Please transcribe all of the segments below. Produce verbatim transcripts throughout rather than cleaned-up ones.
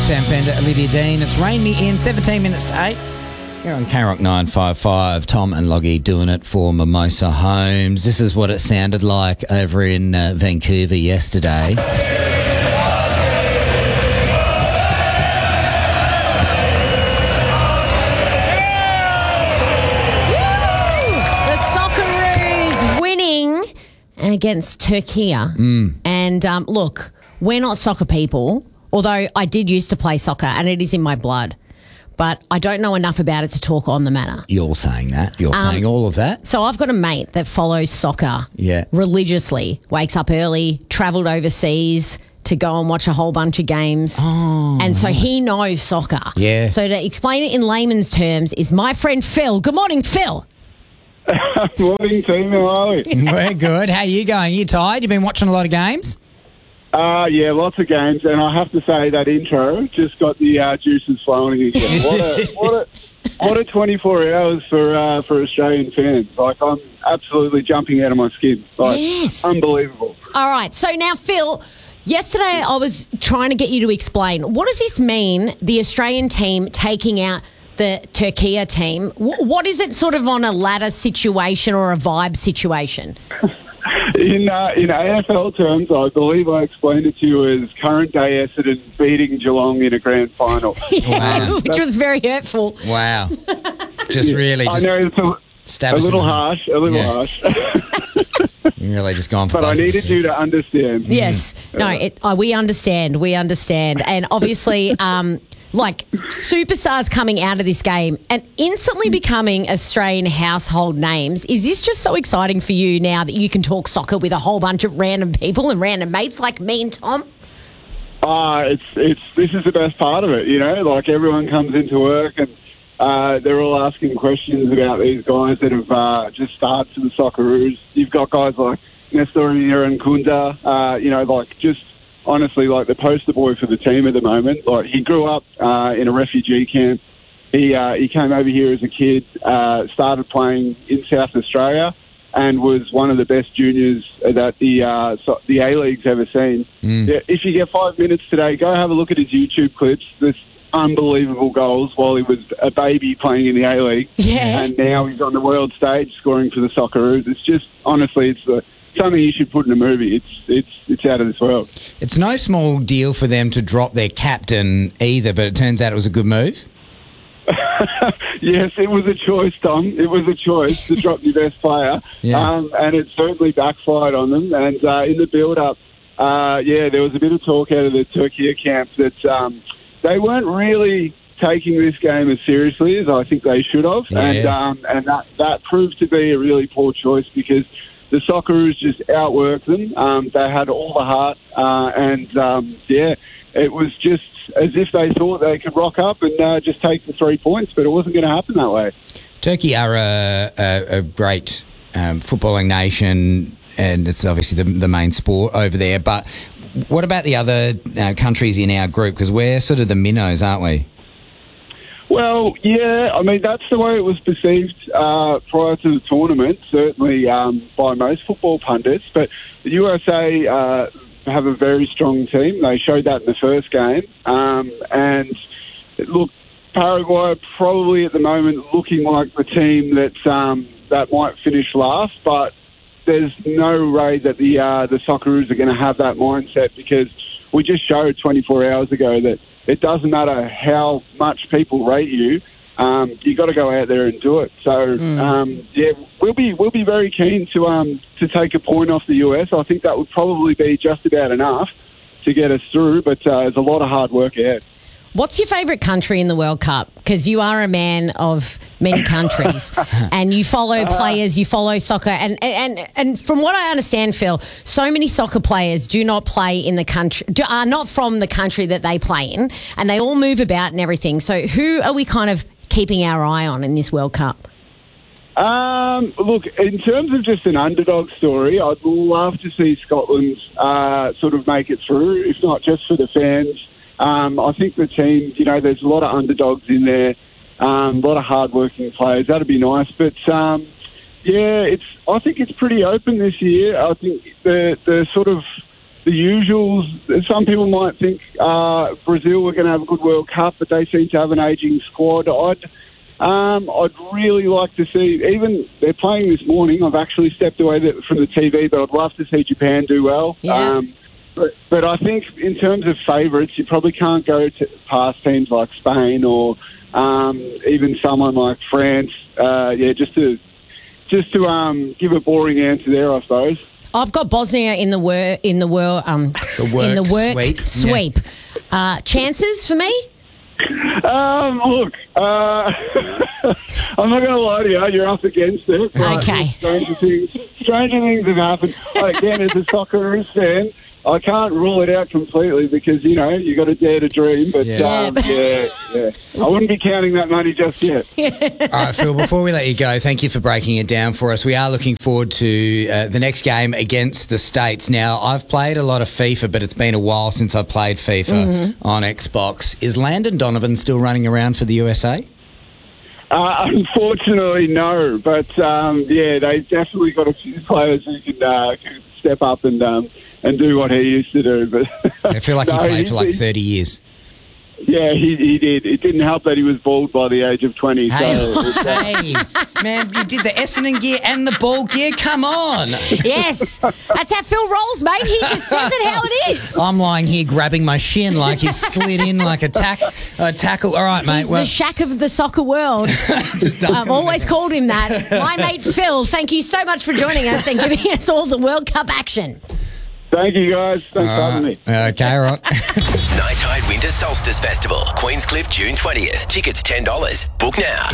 Sam Fender, Olivia Dean. It's Rain Me In, seventeen minutes to eight. Here on K Rock nine five five, Tom and Loggy doing it for Mimosa Homes. This is what it sounded like over in uh, Vancouver yesterday. Against Turkey. Mm. And um, look, we're not soccer people, although I did used to play soccer and it is in my blood. But I don't know enough about it to talk on the matter. You're saying that. You're Um, saying all of that. So I've got a mate that follows soccer Yeah. religiously, wakes up early, travelled overseas to go and watch a whole bunch of games. Oh. And so he knows soccer. Yeah. So to explain it in layman's terms is my friend Phil. Good morning, Phil. Morning, team. How are we? We're good. How you going? You tired? You've been watching a lot of games? Uh, yeah, lots of games, and I have to say that intro just got the uh, juices flowing again. What a what a what a twenty-four hours for uh, for Australian fans. Like, I'm absolutely jumping out of my skin. Like, Yes. unbelievable. All right. So now, Phil, yesterday I was trying to get you to explain, what does this mean, the Australian team taking out the Turkey team? W- what is it sort of on a ladder situation or a vibe situation? In uh, in A F L terms, I believe I explained it to you as current day Essendon beating Geelong in a grand final. Yeah, Wow. which was very hurtful. Wow. Just really I just know it's a, stab a us in little the- harsh, a little Yeah. harsh, You're really just gone for but I both of needed us you here. to understand. Yes. No, it, uh, we understand. We understand. And obviously, um, like, superstars coming out of this game and instantly becoming Australian household names. Is this just so exciting for you now that you can talk soccer with a whole bunch of random people and random mates like me and Tom? Ah, it's it's this is the best part of it, you know. Like, everyone comes into work and uh, they're all asking questions about these guys that have uh, just started to the Socceroos. You've got guys like Nestor and Kunda, uh, you know, like just honestly like the poster boy for the team at the moment. Like, he grew up uh, in a refugee camp. He uh, he came over here as a kid, uh, started playing in South Australia, and was one of the best juniors that the uh, so the A-League's ever seen. Mm. Yeah, if you get five minutes today, go have a look at his YouTube clips. There's unbelievable goals while he was a baby playing in the A-League. Yeah. And now he's on the world stage scoring for the Socceroos. It's just, honestly, it's uh, something you should put in a movie. It's it's it's out of this world. It's no small deal for them to drop their captain either, but it turns out it was a good move. Yes, it was a choice, Tom. It was a choice to drop your best player, Yeah. um, and it certainly backfired on them. And uh, in the build-up, uh, yeah, there was a bit of talk out of the Turkey camp that um, they weren't really taking this game as seriously as I think they should have, Yeah. and um, and that that proved to be a really poor choice because the Socceroos just outworked them. Um, they had all the heart, uh, and um, yeah, it was just as if they thought they could rock up and uh, just take the three points, but it wasn't going to happen that way. Turkey are a, a, a great um, footballing nation, and it's obviously the, the main sport over there. But what about the other uh, countries in our group? Because we're sort of the minnows, aren't we? Well, yeah, I mean, that's the way it was perceived uh, prior to the tournament, certainly um, by most football pundits. But the U S A uh, have a very strong team. They showed that in the first game. Um, and, look, Paraguay are probably at the moment looking like the team that, um, that might finish last, but there's no way that the, uh, the Socceroos are going to have that mindset because we just showed twenty-four hours ago that it doesn't matter how much people rate you. Um, you got to go out there and do it. So Mm. um, yeah, we'll be we'll be very keen to um, to take a point off the U S. I think that would probably be just about enough to get us through. But uh, there's a lot of hard work ahead. What's your favourite country in the World Cup? Because you are a man of many countries and you follow players, you follow soccer. And, and, and from what I understand, Phil, so many soccer players do not play in the country, do, are not from the country that they play in, and they all move about and everything. So who are we kind of keeping our eye on in this World Cup? Um, look, in terms of just an underdog story, I'd love to see Scotland uh, sort of make it through, if not just for the fans. Um, I think the team, you know, there's a lot of underdogs in there, um, a lot of hard-working players. That'd be nice. But, um, yeah, it's. I think it's pretty open this year. I think the the sort of the usuals. Some people might think uh, Brazil were going to have a good World Cup, but they seem to have an ageing squad. I'd, um, I'd really like to see, even they're playing this morning. I've actually stepped away from the T V, but I'd love to see Japan do well. Yeah. Um, but, but I think in terms of favourites, you probably can't go to past teams like Spain or um, even someone like France. Uh, yeah, just to just to um, give a boring answer there, I suppose. I've got Bosnia in the wor- in the world um The work in the work sweep. sweep. Uh, chances for me? Um, look, uh, I'm not going to lie to you. You're up against it. but Okay. Stranger things, stranger things have happened. Again, as a Socceroos fan, I can't rule it out completely because, you know, you got to dare to dream. But, Yeah. um, yeah, yeah. I wouldn't be counting that money just yet. All right, Phil, before we let you go, thank you for breaking it down for us. We are looking forward to uh, the next game against the States. Now, I've played a lot of FIFA, but it's been a while since I've played FIFA Mm-hmm. on Xbox. Is Landon Donovan still running around for the U S A? Uh, unfortunately, no. But, um, yeah, they've definitely got a few players who can, uh, can step up and um, and do what he used to do. But I feel like he no, played for like he- thirty years. Yeah, he, he did. It didn't help that he was bald by the age of twenty. Hey, So it's, uh, hey, man, you did the Essendon gear and the ball gear. Come on. Yes, that's how Phil rolls, mate. He just says it how it is. I'm lying here grabbing my shin like he slid in like a tack, a tackle. All right, mate. He's well, the Shaq of the soccer world. just I've dunking always it. called him that. My mate Phil, thank you so much for joining us and giving us all the World Cup action. thank you, guys. Thanks for having me. Okay, all right. Night Tide Winter Solstice Festival, Queenscliff, June twentieth. Tickets ten dollars. Book now.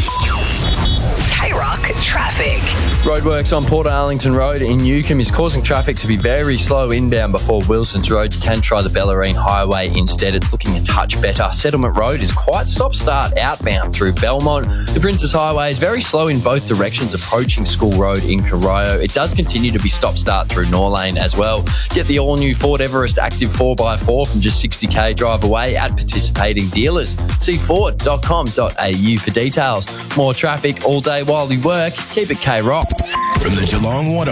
K-Rock traffic. Roadworks on Port Arlington Road in Newcombe is causing traffic to be very slow inbound before Wilson's Road. You can try the Bellarine Highway instead. It's looking a touch better. Settlement Road is quite stop-start outbound through Belmont. The Princess Highway is very slow in both directions approaching School Road in Corio. It does continue to be stop-start through Norlane as well. Get the all-new Ford Everest Active four by four from just sixty k drive away at participating dealers. See ford dot com dot a u for details. More traffic all day while you work. Keep it K-Rock. From the Geelong Water